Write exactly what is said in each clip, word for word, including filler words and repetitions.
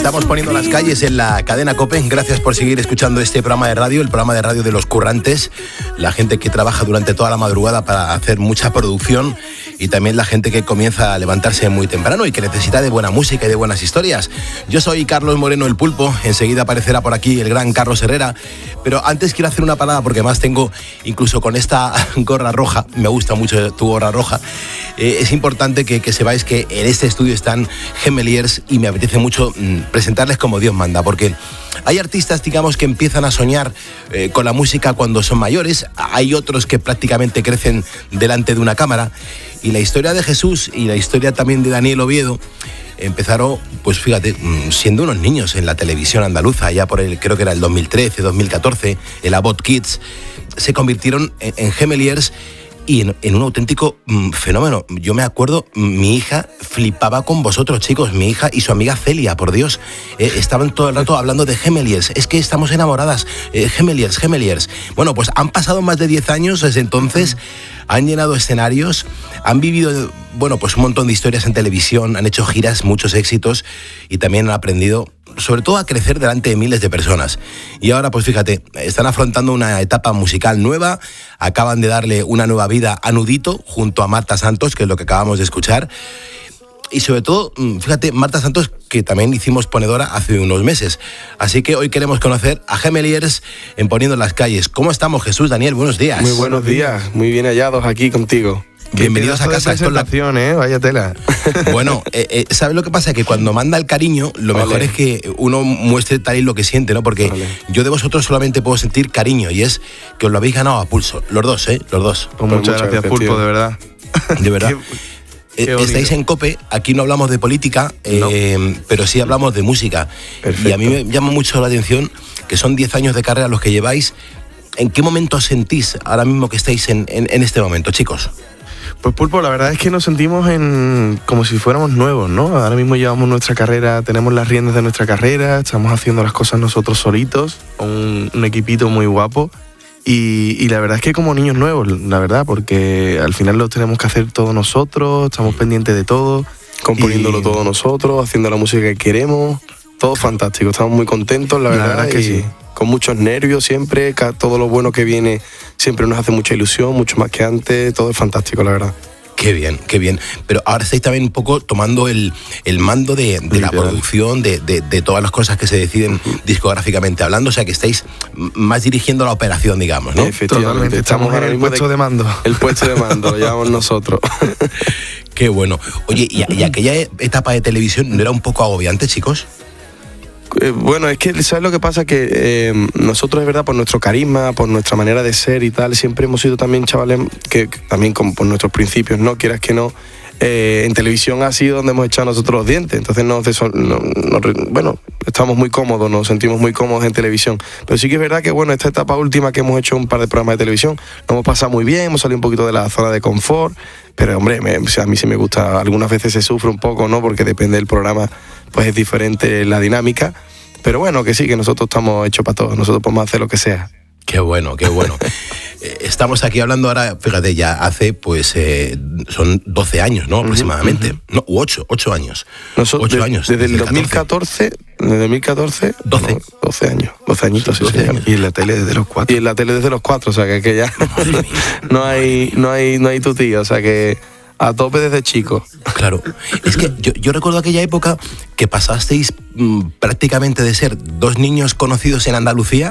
Estamos poniendo las calles en la cadena COPE. Gracias por seguir escuchando este programa de radio, el programa de radio de los currantes, la gente que trabaja durante toda la madrugada para hacer mucha producción y también la gente que comienza a levantarse muy temprano y que necesita de buena música y de buenas historias. Yo soy Carlos Moreno, el Pulpo. Enseguida aparecerá por aquí el gran Carlos Herrera. Pero antes quiero hacer una parada porque más tengo, incluso con esta gorra roja, me gusta mucho tu gorra roja, eh, es importante que, que sepáis que en este estudio están Gemeliers y me apetece mucho mmm, presentarles como Dios manda, porque hay artistas, digamos, que empiezan a soñar eh, con la música cuando son mayores, hay otros que prácticamente crecen delante de una cámara, y la historia de Jesús y la historia también de Daniel Oviedo empezaron, pues fíjate, siendo unos niños en la televisión andaluza, ya por el, creo que era el dos mil trece, dos mil catorce, el Abot Kids, se convirtieron en, en Gemeliers y en, en un auténtico mmm, fenómeno. Yo me acuerdo, mi hija flipaba con vosotros, chicos, mi hija y su amiga Celia, por Dios, eh, estaban todo el rato hablando de Gemeliers, es que estamos enamoradas, eh, Gemeliers, Gemeliers. Bueno, pues han pasado más de diez años desde entonces, han llenado escenarios, han vivido, bueno, pues un montón de historias en televisión, han hecho giras, muchos éxitos y también han aprendido, sobre todo, a crecer delante de miles de personas. Y ahora, pues fíjate, están afrontando una etapa musical nueva, acaban de darle una nueva vida a Nudito junto a Marta Santos, que es lo que acabamos de escuchar. Y sobre todo, fíjate, Marta Santos, que también hicimos ponedora hace unos meses. Así que hoy queremos conocer a Gemeliers en Poniendo en las Calles. ¿Cómo estamos, Jesús? Daniel, buenos días. Muy buenos días, muy bien hallados aquí contigo. Bienvenidos a casa. Esto es la... ¿eh? Vaya tela. Bueno, eh, eh, ¿sabes lo que pasa? Que cuando manda el cariño, lo vale. mejor es que uno muestre tal y lo que siente, ¿no? Porque vale. yo de vosotros solamente puedo sentir cariño y es que os lo habéis ganado a pulso. Los dos, ¿eh? Los dos. Pues muchas, muchas gracias, Pulpo, tío. de verdad. De verdad. Qué... Qué Estáis en COPE, aquí no hablamos de política, eh, no. pero sí hablamos de música. Perfecto. Y a mí me llama mucho la atención que son diez años de carrera los que lleváis. ¿En qué momento sentís ahora mismo que estáis en, en, en este momento, chicos? Pues Pulpo, la verdad es que nos sentimos en como si fuéramos nuevos, ¿no? Ahora mismo llevamos nuestra carrera, tenemos las riendas de nuestra carrera, estamos haciendo las cosas nosotros solitos, un, un equipito muy guapo. Y, y la verdad es que como niños nuevos, la verdad, porque al final lo tenemos que hacer todos nosotros, estamos pendientes de todo. Componiéndolo y... todo nosotros, haciendo la música que queremos, todo fantástico, estamos muy contentos, la verdad, la verdad es que sí. Con muchos nervios siempre, todo lo bueno que viene siempre nos hace mucha ilusión, mucho más que antes, todo es fantástico, la verdad. Qué bien, qué bien. Pero ahora estáis también un poco tomando el, el mando de, de la producción, de, de, de todas las cosas que se deciden uh-huh. discográficamente hablando, o sea que estáis más dirigiendo la operación, digamos, ¿no? Efectivamente, estamos, estamos en el puesto de, de mando. El puesto de mando, lo llevamos nosotros. Qué bueno. Oye, ¿y, y aquella etapa de televisión no era un poco agobiante, chicos? Eh, bueno, es que, ¿sabes lo que pasa? Que eh, nosotros, es verdad, por nuestro carisma, por nuestra manera de ser y tal, siempre hemos sido también chavales que, que también con, por nuestros principios, ¿no? Quieras que no, eh, en televisión ha sido donde hemos echado nosotros los dientes, entonces nos, nos, nos, bueno, estamos muy cómodos, nos sentimos muy cómodos en televisión, pero sí que es verdad que, bueno, esta etapa última que hemos hecho un par de programas de televisión, nos hemos pasado muy bien, hemos salido un poquito de la zona de confort, pero hombre, me, o sea, a mí sí me gusta, algunas veces se sufre un poco, ¿no? Porque depende del programa, pues es diferente la dinámica, pero bueno, que sí, que nosotros estamos hechos para todo, nosotros podemos hacer lo que sea. Qué bueno, qué bueno. Estamos aquí hablando ahora, fíjate, ya hace, pues, eh, son doce años, ¿no? Aproximadamente. Uh-huh. No, u ocho, ocho años. Nosotros, ocho de, años. Desde, desde el dos mil catorce, desde el dos mil catorce, doce. No, doce años, doce añitos, sí, doce señor. años. Y en la tele desde los cuatro. Y en la tele desde los cuatro, o sea, que, que ya no hay, no hay, no hay tu tío, o sea, que a tope desde chico. Claro. Es que yo, yo recuerdo aquella época que pasasteis mmm, prácticamente de ser dos niños conocidos en Andalucía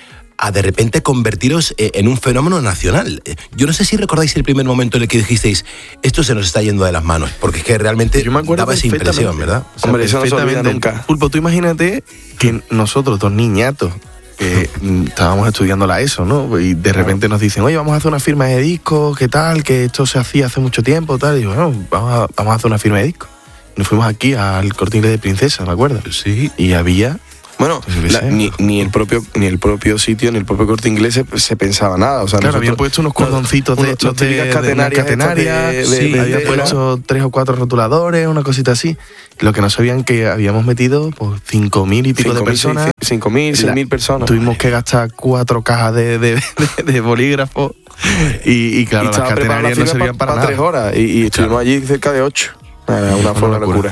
a de repente convertiros en un fenómeno nacional. Yo no sé si recordáis el primer momento en el que dijisteis, esto se nos está yendo de las manos, porque es que realmente yo me acuerdo daba esa impresión, ¿verdad? O sea, hombre, eso no se olvida nunca. Pulpo, tú imagínate que nosotros, dos niñatos, que estábamos estudiando la ESO, ¿no? Y de repente nos dicen, oye, vamos a hacer una firma de discos, ¿qué tal? Que esto se hacía hace mucho tiempo, tal. Y digo, bueno, vamos a, vamos a hacer una firma de discos. Nos fuimos aquí al Corte Inglés de Princesa, ¿me acuerdas? Sí. Y había... Bueno, la, ni, ni el propio ni el propio sitio ni el propio Corte Inglés se, se pensaba nada, o sea, claro, habían puesto unos cordoncitos de estos de, de catenarias, catenarias de, de, sí, de, habían de, puesto de, tres o cuatro rotuladores, una cosita así. Lo que no sabían que habíamos metido pues cinco mil y pico cinco de personas, cinco mil, seis mil personas. Tuvimos que gastar cuatro cajas de, de, de, de bolígrafos y, y claro, y las catenarias no servían para, para nada. tres horas y, y estuvimos claro. allí cerca de ocho. Una, una, una locura. locura.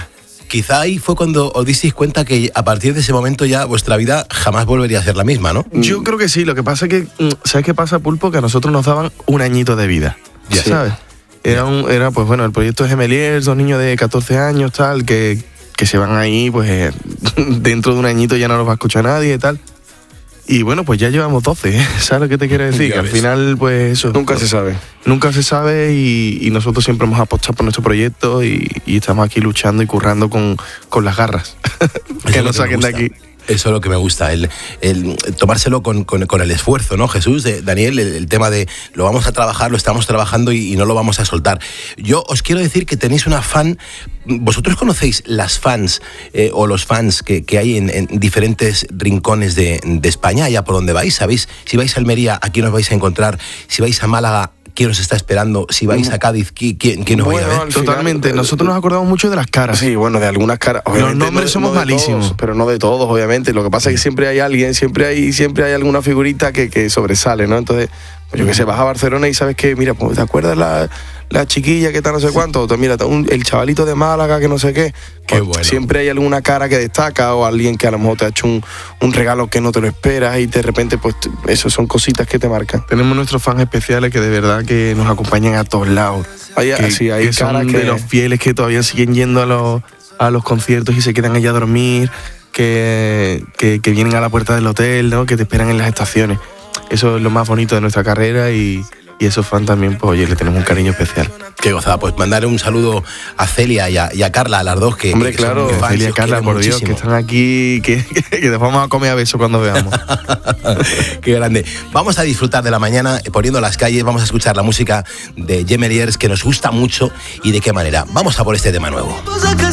quizá ahí fue cuando os disteis cuenta que a partir de ese momento ya vuestra vida jamás volvería a ser la misma, ¿no? Yo creo que sí, lo que pasa es que, ¿sabes qué pasa, Pulpo? Que a nosotros nos daban un añito de vida, Ya. ¿sabes? Era, un, era, pues bueno, el proyecto de Gemeliers, dos niños de catorce años, tal, que, que se van ahí, pues eh, dentro de un añito ya no los va a escuchar nadie y tal. Y bueno, pues ya llevamos doce, ¿eh? ¿Sabes lo que te quiero decir? Ya Que al ves. final, pues eso. Nunca se sabe. Nunca se sabe y, y nosotros siempre hemos apostado por nuestro proyecto y, y estamos aquí luchando y currando con, con las garras. Eso Que es lo nos me saquen de gusta. aquí. Eso es lo que me gusta, el, el tomárselo con, con, con el esfuerzo, ¿no, Jesús? De, Daniel, el, el tema de lo vamos a trabajar, lo estamos trabajando y, y no lo vamos a soltar. Yo os quiero decir que tenéis una fan. ¿Vosotros conocéis las fans eh, o los fans que, que hay en, en diferentes rincones de, de España, allá por donde vais? ¿Sabéis? Si vais a Almería, ¿a quién os vais a encontrar? Si vais a Málaga, ¿quién os está esperando? Si vais a Cádiz, ¿quién, quién, quién os Bueno, va a ver? al final, Totalmente. eh, Nosotros nos acordamos mucho de las caras. Sí, bueno, de algunas caras. Obviamente, Los nombres no- somos no de malísimos. todos, pero no de todos, obviamente. Lo que pasa es que siempre hay alguien, siempre hay, siempre hay alguna figurita que, que sobresale, ¿no? Entonces, pues yo que sé, vas a Barcelona y sabes que, mira, pues, ¿te acuerdas la, la chiquilla que está no sé cuánto? Entonces, mira, un- el chavalito de Málaga que no sé qué. Qué Pues, bueno. Siempre hay alguna cara que destaca o alguien que a lo mejor te ha hecho un, un regalo que no te lo esperas y de repente, pues, t- eso son cositas que te marcan. Tenemos nuestros fans especiales que de verdad que nos acompañan a todos lados. Hay, que, sí, hay que son caras de que... los fieles que todavía siguen yendo a los, a los conciertos y se quedan allá a dormir, que, que, que vienen a la puerta del hotel, ¿no? Que te esperan en las estaciones. Eso es lo más bonito de nuestra carrera y, y esos fans también, pues oye, le tenemos un cariño especial. Qué gozada. Pues mandarle un saludo a Celia y a, y a Carla, a las dos que, Hombre, que son claro. muy fans, Celia y os Carla, quieren por Dios, que muchísimo. están aquí, que, que les vamos a comer a besos cuando veamos. Qué grande. Vamos a disfrutar de la mañana eh, poniendo las calles, vamos a escuchar la música de Gemeliers que nos gusta mucho y de qué manera. Vamos a por este tema nuevo.